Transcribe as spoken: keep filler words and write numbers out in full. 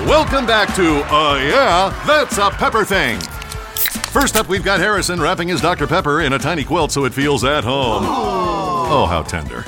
Welcome back to Uh Yeah, That's a Pepper Thing. First up, we've got Harrison wrapping his Doctor Pepper in a tiny quilt so it feels at home. Oh, how tender.